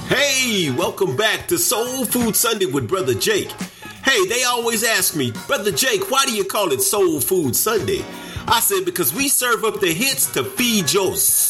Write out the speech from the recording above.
Hey, welcome back to Soul Food Sunday with Brother Jake. Hey, they always ask me, Brother Jake, why do you call it Soul Food Sunday? I said, because we serve up the hits to feed your